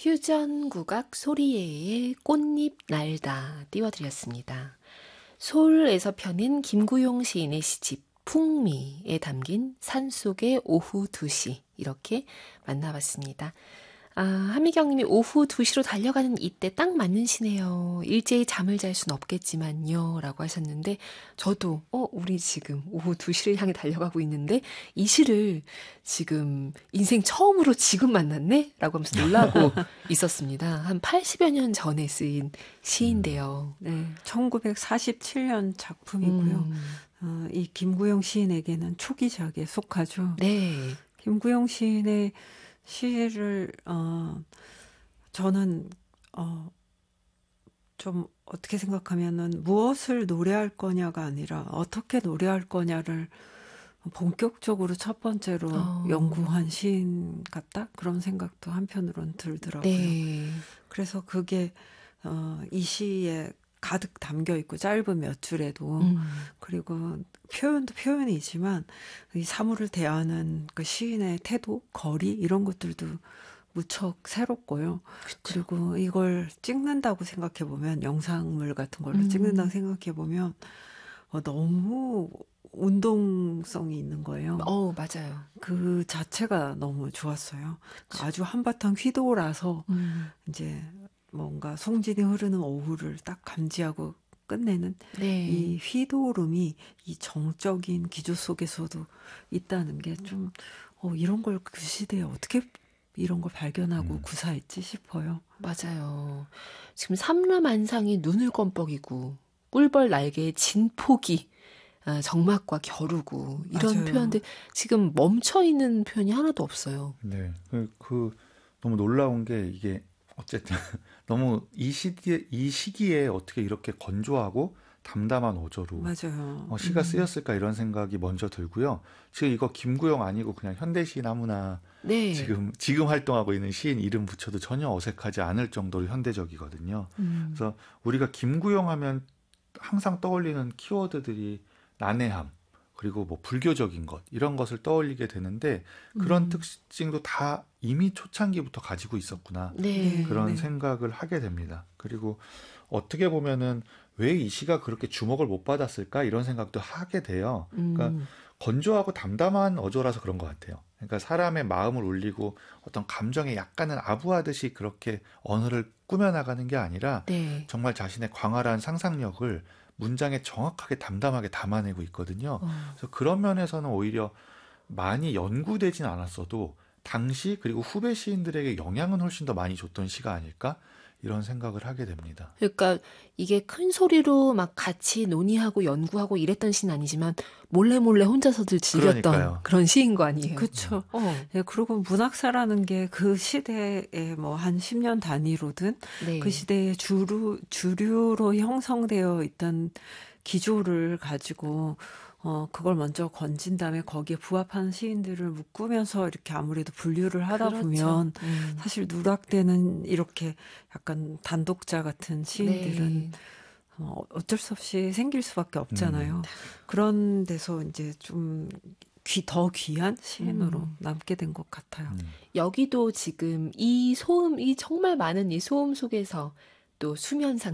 퓨전 국악 소리에의 꽃잎 날다 띄워드렸습니다. 솔에서 펴낸 김구용 시인의 시집 풍미에 담긴 산속의 오후 2시 이렇게 만나봤습니다. 한미경님이 오후 2시로 달려가는 이때 딱 맞는 시네요. 일제히 잠을 잘 순 없겠지만요 라고 하셨는데 저도 우리 지금 오후 2시를 향해 달려가고 있는데 이 시를 지금 인생 처음으로 지금 만났네? 라고 하면서 놀라고 있었습니다. 한 80여 년 전에 쓰인 시인데요. 네, 1947년 작품이고요. 이 김구용 시인에게는 초기작에 속하죠. 네. 김구용 시인의 시를 저는 좀 어떻게 생각하면은 무엇을 노래할 거냐가 아니라 어떻게 노래할 거냐를 본격적으로 첫 번째로 연구한 시인 같다? 그런 생각도 한편으로는 들더라고요. 네. 그래서 그게 이 시에 가득 담겨 있고 짧은 몇 줄에도 그리고 표현도 표현이지만 이 사물을 대하는 그 시인의 태도, 거리 이런 것들도 무척 새롭고요. 그쵸. 그리고 이걸 찍는다고 생각해 보면 영상물 같은 걸로 찍는다고 생각해 보면 너무 운동성이 있는 거예요. 맞아요. 그 자체가 너무 좋았어요. 그쵸. 아주 한바탕 휘돌아서 이제 뭔가 송진이 흐르는 오후를 딱 감지하고 끝내는 네. 이 휘도름이 이 정적인 기조 속에서도 있다는 게 좀 이런 걸 그 시대에 어떻게 이런 걸 발견하고 구사했지 싶어요. 맞아요. 지금 삼라만상이 눈을 껌뻑이고 꿀벌 날개에 진폭이 정막과 겨루고 이런 맞아요. 표현들 지금 멈춰있는 표현이 하나도 없어요. 네, 너무 놀라운 게 이게 어쨌든 너무 이 시기에 어떻게 이렇게 건조하고 담담한 어조로 맞아요. 시가 쓰였을까 이런 생각이 먼저 들고요. 지금 이거 김구용 아니고 그냥 현대시인 아무나 네. 지금 활동하고 있는 시인 이름 붙여도 전혀 어색하지 않을 정도로 현대적이거든요. 그래서 우리가 김구용 하면 항상 떠올리는 키워드들이 난해함, 그리고 뭐 불교적인 것 이런 것을 떠올리게 되는데 그런 특징도 다 이미 초창기부터 가지고 있었구나. 네. 그런 네. 생각을 하게 됩니다. 그리고 어떻게 보면은 왜 이 시가 그렇게 주목을 못 받았을까 이런 생각도 하게 돼요. 그러니까 건조하고 담담한 어조라서 그런 것 같아요. 그러니까 사람의 마음을 울리고 어떤 감정에 약간은 아부하듯이 그렇게 언어를 꾸며나가는 게 아니라 네. 정말 자신의 광활한 상상력을 문장에 정확하게 담담하게 담아내고 있거든요. 그래서 그런 면에서는 오히려 많이 연구되진 않았어도 당시 그리고 후배 시인들에게 영향은 훨씬 더 많이 줬던 시가 아닐까? 이런 생각을 하게 됩니다. 그러니까 이게 큰 소리로 막 같이 논의하고 연구하고 이랬던 시는 아니지만 몰래 혼자서들 즐겼던 그러니까요. 그런 시인 거 아니에요. 그렇죠. 네, 그리고 문학사라는 게 그 시대에 뭐 한 10년 단위로든 네. 그 시대의 주류로 형성되어 있던 기조를 가지고 그걸 먼저 건진 다음에 거기에 부합하는 시인들을 묶으면서 이렇게 아무래도 분류를 하다 그렇죠. 보면 사실 누락되는 이렇게 약간 단독자 같은 시인들은 네. 어쩔 수 없이 생길 수밖에 없잖아요. 그런 데서 이제 좀 더 귀한 시인으로 남게 된 것 같아요. 여기도 지금 이 정말 많은 이 소음 속에서 또 수면상